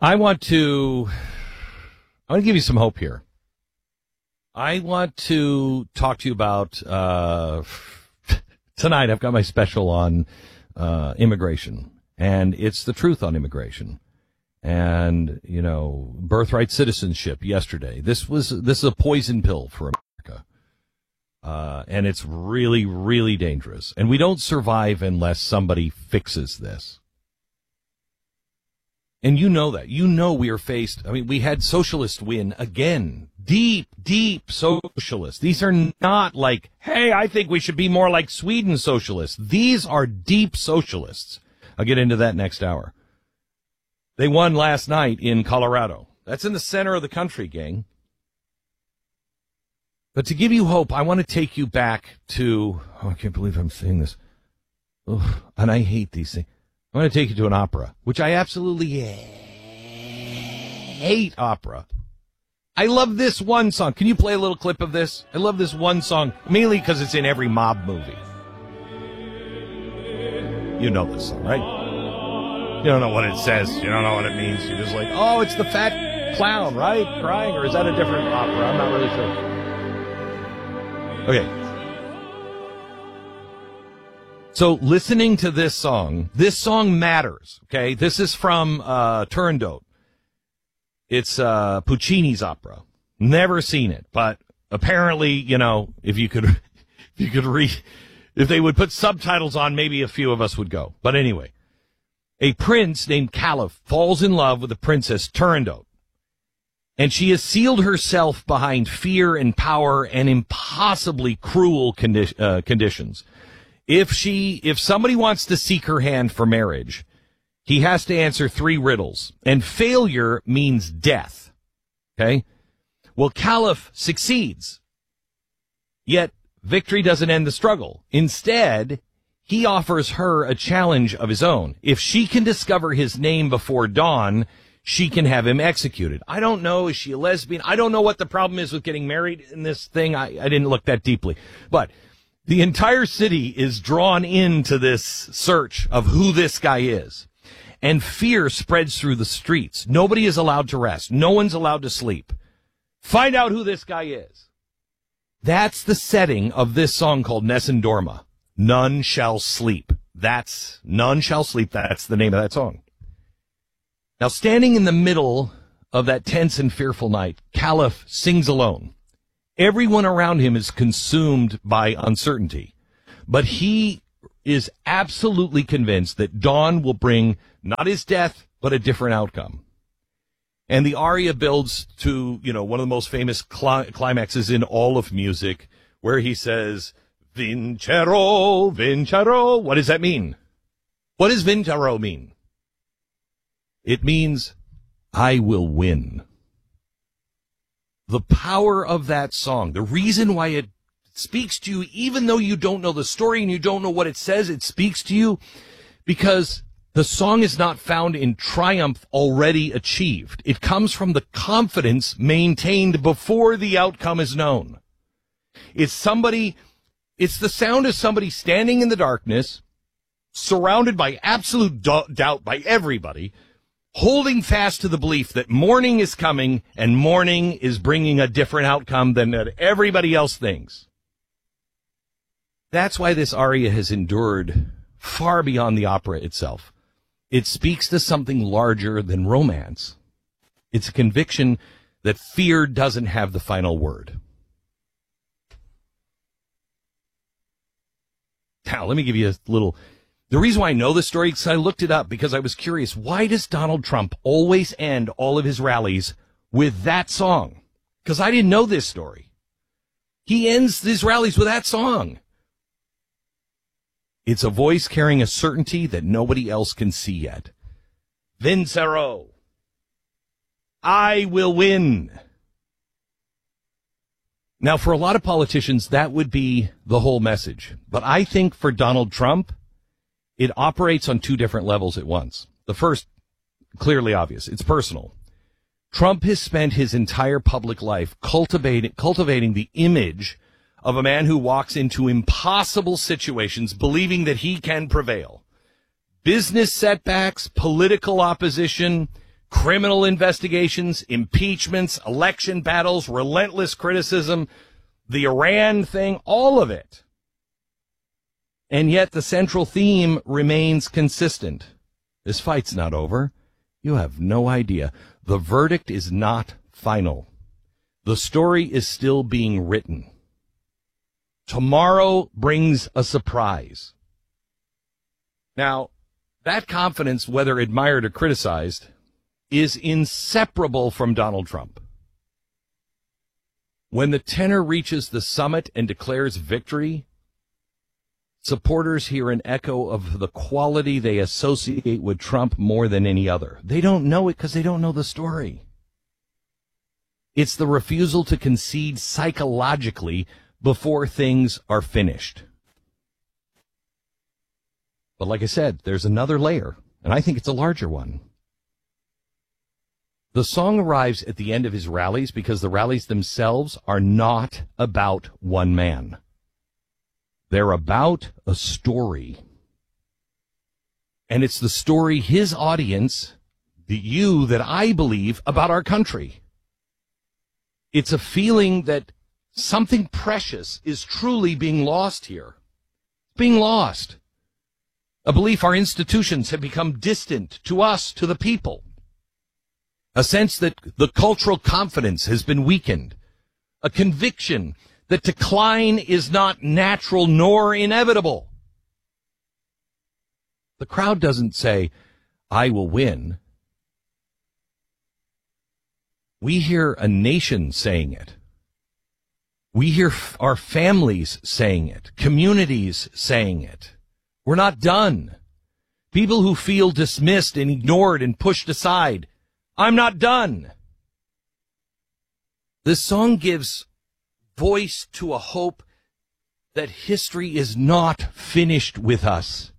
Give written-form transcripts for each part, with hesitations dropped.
I want to give you some hope here. I want to talk to you about tonight. I've got my special on immigration, and it's the truth on immigration. And, you know, birthright citizenship yesterday. This is a poison pill for America. And it's really, really dangerous. And we don't survive unless somebody fixes this. And you know that. You know we are faced. I mean, we had socialists win again. Deep, deep socialists. These are not like, hey, I think we should be more like Sweden socialists. These are deep socialists. I'll get into that next hour. They won last night in Colorado. That's in the center of the country, gang. But to give you hope, I want to take you back to, I can't believe I'm saying this. Ugh, and I hate these things. I want to take you to an opera, which I absolutely hate opera. I love this one song. Can you play a little clip of this? I love this one song, mainly because it's in every mob movie. You know this song, right? You don't know what it says. You don't know what it means. You're just like, oh, it's the fat clown, right? Crying, or is that a different opera? I'm not really sure. Okay. So listening to this song matters, okay? This is from Turandot. It's Puccini's opera. Never seen it, but apparently, you know, if they would put subtitles on, maybe a few of us would go. But anyway, a prince named Caliph falls in love with the princess Turandot. And she has sealed herself behind fear and power and impossibly cruel conditions. If somebody wants to seek her hand for marriage, he has to answer 3 riddles, and failure means death. Okay? Well, Caliph succeeds, yet victory doesn't end the struggle. Instead, he offers her a challenge of his own. If she can discover his name before dawn, she can have him executed. I don't know. Is she a lesbian? I don't know what the problem is with getting married in this thing. I didn't look that deeply, but the entire city is drawn into this search of who this guy is. And fear spreads through the streets. Nobody is allowed to rest. No one's allowed to sleep. Find out who this guy is. That's the setting of this song called Nessun Dorma. None shall sleep. None shall sleep. That's the name of that song. Now, standing in the middle of that tense and fearful night, Caliph sings alone. Everyone around him is consumed by uncertainty, but he is absolutely convinced that dawn will bring not his death, but a different outcome. And the aria builds to, you know, one of the most famous climaxes in all of music, where he says, Vincero, Vincero. What does that mean? What does Vincero mean? It means, I will win. The power of that song, the reason why it speaks to you, even though you don't know the story and you don't know what it says, it speaks to you because the song is not found in triumph already achieved. It comes from the confidence maintained before the outcome is known. It's the sound of somebody standing in the darkness, surrounded by absolute doubt by everybody, holding fast to the belief that morning is coming and morning is bringing a different outcome than that everybody else thinks. That's why this aria has endured far beyond the opera itself. It speaks to something larger than romance. It's a conviction that fear doesn't have the final word. Now, let me give you a little... The reason why I know this story is I looked it up because I was curious. Why does Donald Trump always end all of his rallies with that song? Because I didn't know this story. He ends his rallies with that song. It's a voice carrying a certainty that nobody else can see yet. Vincero. I will win. Now, for a lot of politicians, that would be the whole message. But I think for Donald Trump, it operates on 2 different levels at once. The first, clearly obvious. It's personal. Trump has spent his entire public life cultivating the image of a man who walks into impossible situations believing that he can prevail. Business setbacks, political opposition, criminal investigations, impeachments, election battles, relentless criticism, the Iran thing, all of it. And yet the central theme remains consistent. This fight's not over. You have no idea. The verdict is not final. The story is still being written. Tomorrow brings a surprise. Now, that confidence, whether admired or criticized, is inseparable from Donald Trump. When the tenor reaches the summit and declares victory, supporters hear an echo of the quality they associate with Trump more than any other. They don't know it because they don't know the story. It's the refusal to concede psychologically before things are finished. But like I said, there's another layer, and I think it's a larger one. The song arrives at the end of his rallies because the rallies themselves are not about one man. They're about a story. And it's the story his audience, that I believe, about our country. It's a feeling that something precious is truly being lost here. Being lost. A belief our institutions have become distant to us, to the people. A sense that the cultural confidence has been weakened. A conviction that decline is not natural nor inevitable. The crowd doesn't say, I will win. We hear a nation saying it. We hear our families saying it, communities saying it. We're not done. People who feel dismissed and ignored and pushed aside. I'm not done. This song gives voice to a hope that history is not finished with us.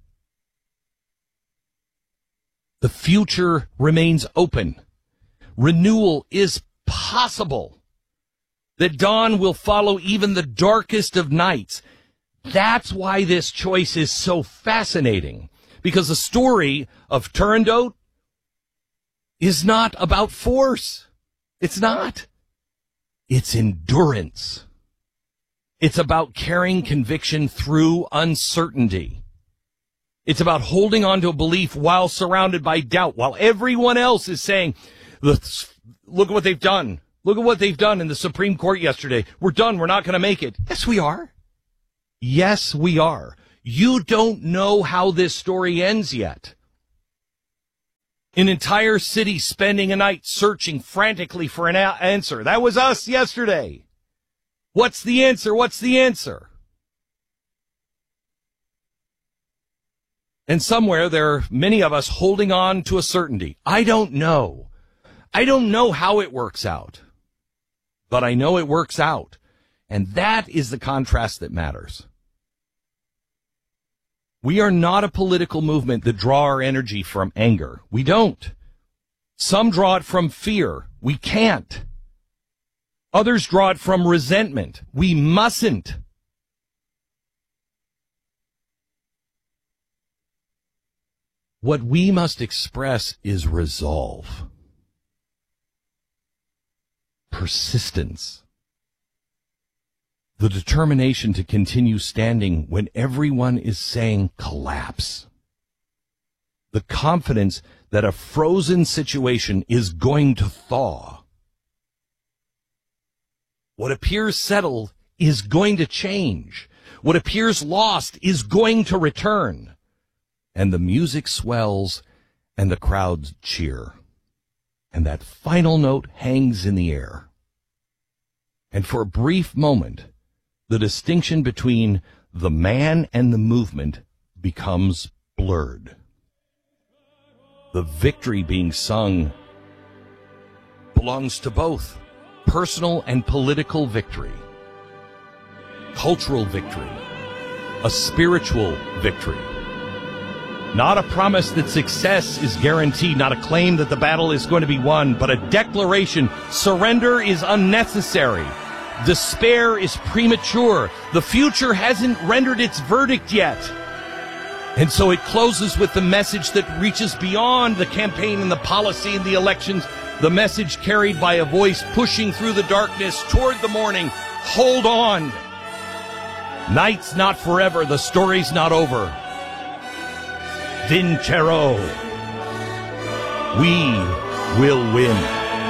The future remains open. Renewal is possible. That dawn will follow even the darkest of nights. That's why this choice is so fascinating. Because the story of Turandot is not about force. It's not. It's endurance. It's about carrying conviction through uncertainty. It's about holding on to a belief while surrounded by doubt, while everyone else is saying, look at what they've done. Look at what they've done in the Supreme Court yesterday. We're done. We're not going to make it. Yes, we are. Yes, we are. You don't know how this story ends yet. An entire city spending a night searching frantically for an answer. That was us yesterday. What's the answer? What's the answer? And somewhere there are many of us holding on to a certainty. I don't know. I don't know how it works out. But I know it works out. And that is the contrast that matters. We are not a political movement that draw our energy from anger. We don't. Some draw it from fear. We can't. Others draw it from resentment. We mustn't. What we must express is resolve. Persistence. The determination to continue standing when everyone is saying collapse. The confidence that a frozen situation is going to thaw. What appears settled is going to change. What appears lost is going to return. And the music swells and the crowds cheer. And that final note hangs in the air. And for a brief moment, the distinction between the man and the movement becomes blurred. The victory being sung belongs to both personal and political victory, cultural victory, a spiritual victory. Not a promise that success is guaranteed, not a claim that the battle is going to be won, but a declaration surrender is unnecessary. Despair is premature. The future hasn't rendered its verdict yet. And so it closes with the message that reaches beyond the campaign and the policy and the elections, the message carried by a voice pushing through the darkness toward the morning. Hold on. Night's not forever. The story's not over. Vincero. We will win.